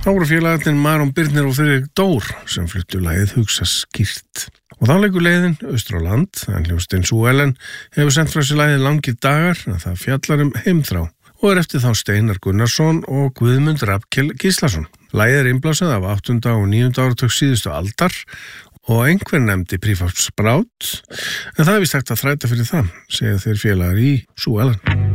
Þá voru félagarnir Maron Birnir og Friðrik Dór sem fluttu lagið Hugsa skýrt. Og þá leikur leiðin austur á land, en hljómsveitin Sue Ellen hefur sent frá sér lagið Langir dagar, en það fjallar heimþrá og eftir þá Steinar Gunnarsson og Guðmund Rafn Gíslason. Lagið innblásið af 8. og 9. áratug síðustu aldar og einhver nefndi prífafsbrát, en það er víst hægt að þræta fyrir það, segja þeir félagar í Sue Ellen.